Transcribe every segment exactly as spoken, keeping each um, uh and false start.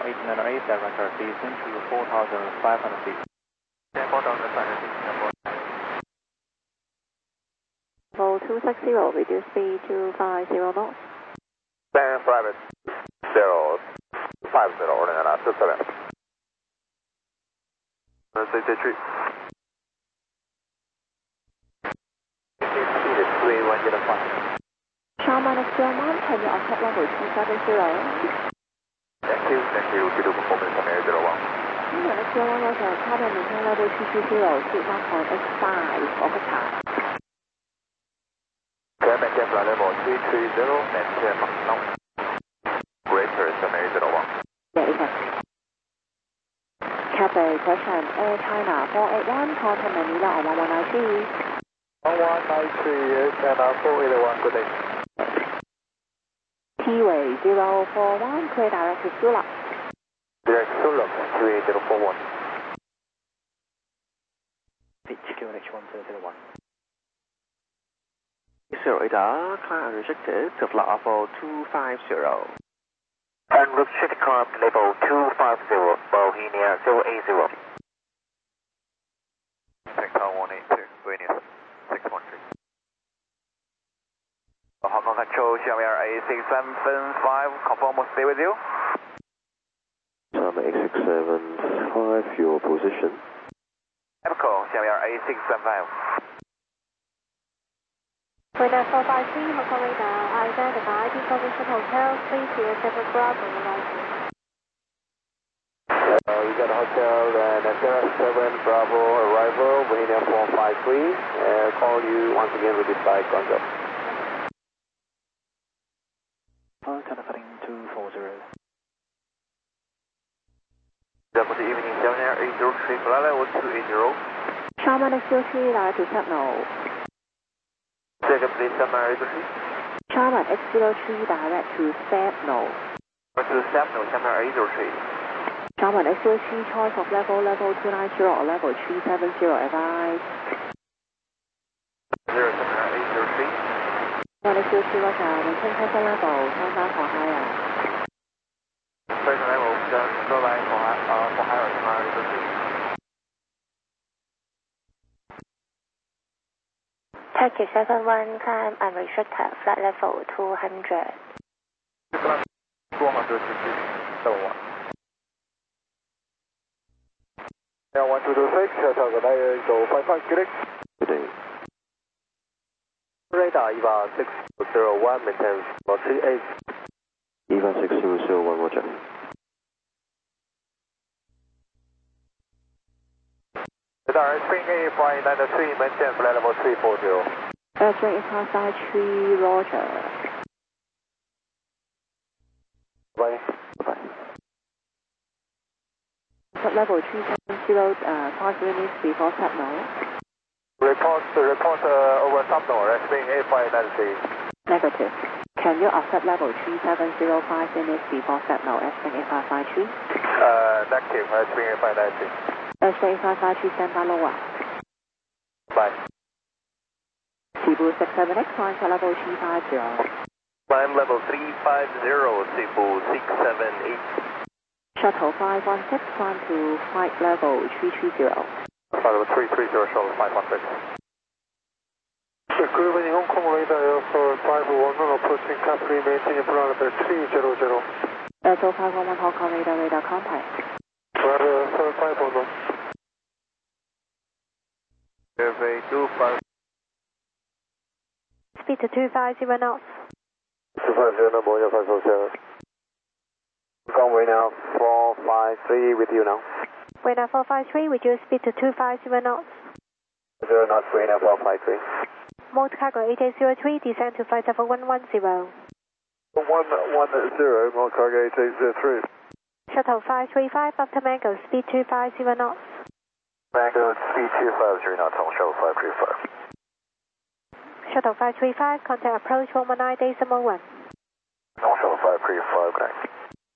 eight nine eight, direct descent to four thousand five hundred feet. four thousand five hundred feet. Level two six zero, reduce speed to five zero knots. Stand private zero five zero, ordering on two seven. sixty-three. Speed is two eight one zero five. Char minus zero one, can you accept level two seven zero? Thank you, thank you, good performance on air zero one. minus zero one also, cabin maintain level two two zero, seat one point X five, overtime. Can maintain flight level three three zero, maintain now. Greater on air zero one. Yeah, exactly. Cathay question, Air China four eight one, contact Manila on one one nine three. one one nine three, yes, and uh, four eight one, good day. T-way zero four one, clear direct to Sula. Direct Sula, two eight zero four one. Pitch Q N H one zero zero one. zero eight, climb restricted to flight level two five zero. And restricted climb level two five zero, Bohemia zero eight zero. Sector one eight two, Venus six one three. Hong Kong Control, Xiaomi A six seven five, confirm will stay with you. Xiaomi A six seven five, your position. Echo, Xiaomi A six seven five. Winner four five three, Hong Kong radar, identify Information Hotel, three zero seven Bravo, arrival. Uh, we got a hotel and a zero seven Bravo arrival, Bohemia four five three. Uh, call you once again with this flight control. Oh, telephone two four zero. Good evening, Xiaomi Air eight zero three, flight level two eight zero. Char minus zero three, direct to Sentinel. Second, please, Xiaomi Air eight zero three. Char X zero three, direct to Sentinel. To Sentinel, Xiaomi Air eight zero three. Char X zero three, choice of level, level two nine zero or level three seven zero, advise. Zero, Xiaomi Air eight zero three. Char X zero three, Roger, maintain present level, stand by for higher. Present level, stand by for, uh, for higher, Xiaomi Air eight zero three. Turkish seven one, climb unrestricted, flight level two hundred. two hundred, seven one. Yeah, one two two six, Delta nine zero five five, correct. Good day. Radar EVA six zero one, maintain three eight. EVA six zero zero one, roger. Radar Spring eight five nine three, maintain flight level three four zero. Airstream eight five nine three, roger. Bye. Bye. Level three seven zero, uh, five minutes before Sentinel. Report, report uh, over Sentinel, Spring eight five nine three. Negative. Can you accept level three seven zero, five minutes before Sentinel, Airstream eight five nine three? Uh, negative, Spring eight five nine three. Airstream eight five nine three, stand by lower. Bye. Cebu six seven X, climb to level three five zero. Climb level three five zero, Cebu six seven eight. Shuttle five one six, climb to flight level three three zero. Flight level three three zero, shuttle five one six. Good evening, Hong Kong radar, Airflow five one one, approaching Capri, maintain flight level three zero zero. Airflow five one one, Hong Kong radar, radar contact. Flight level five one one. Survey two five. Speed to two five zero knots. two five zero, number one five four seven. Runway now, four five three with you now. Winner four five three, reduce speed to two five zero knots. Zero knots, Winner four five three. Mode cargo eight eight zero three, descend to flight level one one zero. one one zero, mode cargo eight eight zero three. Shuttle five three five, after Mango, speed two five zero knots. Mango, speed two five zero knots on shuttle five three five. Shuttle five three five, contact approach one one nine decimal one. On shuttle five three five, connect.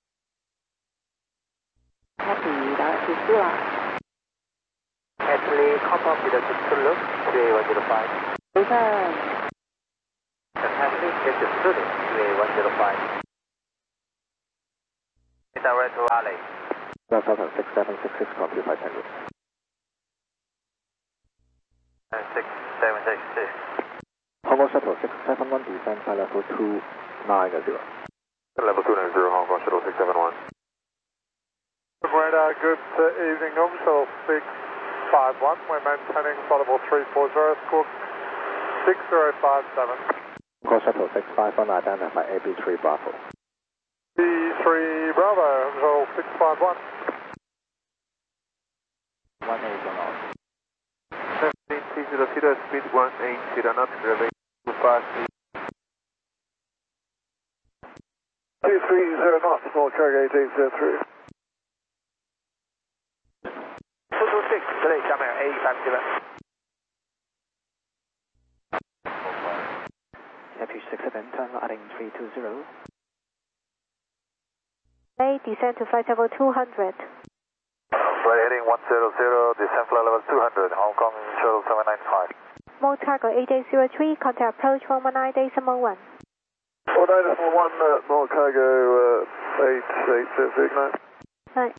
Happy, direct to Sula. Actually, contact with the Sulu, three eight one zero five. Confirm. And happily, get the Sulu, three eight one zero five. Direct to Raleigh. Delta six seven six six, copy five hundred. six seven six six. Hong Kong Shuttle six seven one, descend by level two nine zero. Level two nine zero, Hong Kong Shuttle six seven one. Radar, good uh, evening, Hong Shuttle six five one. We're maintaining flight level three four zero, squawk six zero five seven. Hong Kong Shuttle six five one, identify A B three Bravo. B three Bravo, Hong Shuttle six five one. one eight on out. seventeen three zero zero, speed one eight zero knots, relay two five three. two three zero knots, small cargo eight eight zero three. two two six, delay,下面 A five seven. F six seven, turn adding three two zero. A, descend to flight level two hundred. Flight heading one zero zero, descend flight level two hundred, Hong Kong Shuttle seven nine five. More cargo eight eight zero three, contact approach one one nine decimal one. one nine decimal one, uh, more cargo uh, eight eight zero three, ignite. Right.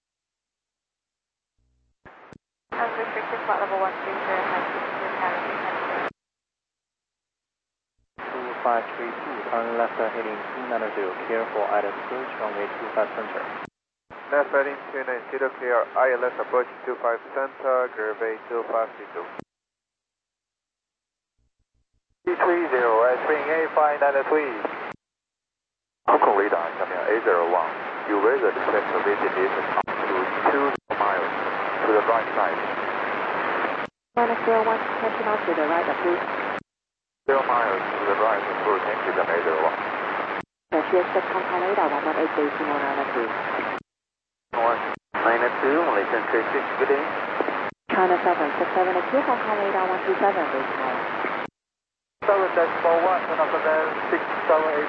Unrestricted flight level one three zero, high speed to carry two five three two, turn left heading two nine zero, clear for I L S approach, runway two five center. Left heading two nine zero, clear I L S approach two five center, Gervais two five three two. three three zero, right spring A five nine three. Hong Kong radar,下面 A zero one. You raise the detector vision distance up to two miles to the right side. one zero one, national to the right of you. Zero miles to the right approach, thank you, A zero one. Malaysia State Hong Kong radar one one eight decimal nine two. one nine two, Malaysian three six, good day. China seven six seven two, Hong Kong radar one two seven decimal. seven decimal one, and after that six seven eight.